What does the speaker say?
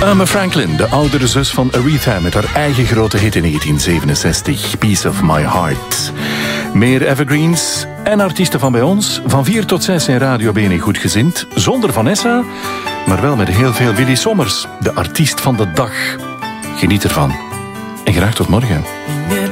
Irma Franklin, de oudere zus van Aretha met haar eigen grote hit in 1967, Piece of My Heart. Meer evergreens en artiesten van bij ons. Van 4 tot 6 in Radio BNE Goedgezind. Zonder Vanessa, maar wel met heel veel Willy Sommers, de artiest van de dag. Geniet ervan. En graag tot morgen.